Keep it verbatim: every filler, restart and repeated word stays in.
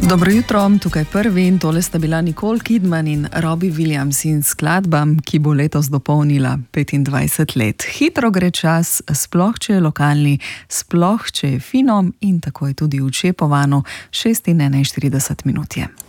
Dobro jutro, tukaj prvi in tole sta bila Nicole Kidman in Robbie Williams in skladba, ki bo letos dopolnila petindvajset let. Hitro gre čas, sploh če je lokalni, sploh če je fino in tako je tudi v Čepovanu, šest in enainštirideset minut je.